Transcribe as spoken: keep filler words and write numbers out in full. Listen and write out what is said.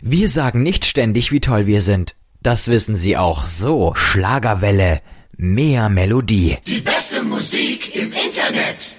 Wir sagen nicht ständig, wie toll wir sind. Das wissen Sie auch. So, Schlagerwelle, mehr Melodie. Die beste Musik im Internet.